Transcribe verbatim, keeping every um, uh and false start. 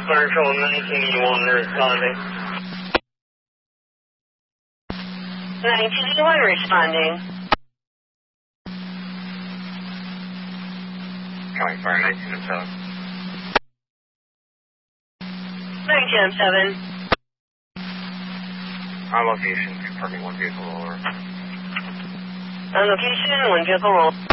Control nineteen E one responding. nineteen E one responding. County Fire nineteen M seven. nineteen M seven. On location, confirming one vehicle over. On location, one vehicle roll.